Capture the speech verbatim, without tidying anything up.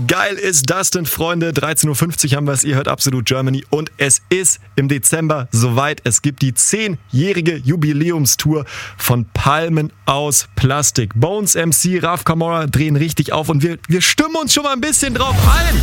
geil ist das denn, Freunde? dreizehn Uhr fünfzig haben wir es, ihr hört Absolut Germany und es ist im Dezember soweit. Es gibt die zehnjährige Jubiläumstour von Palmen aus Plastik. Bones M C, Raf Camora drehen richtig auf und wir, wir stimmen uns schon mal ein bisschen drauf ein.